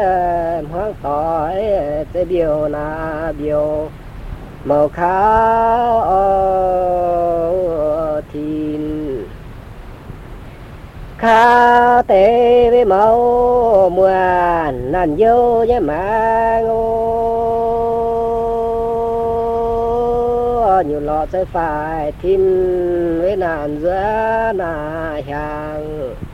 hoang tỏi tê biểu na biểu màu khá thìn khá tê với màu mùa nàn dâu nhé mà ngô nhiều lọ sẽ phải thìn với nàn giữa nà hàng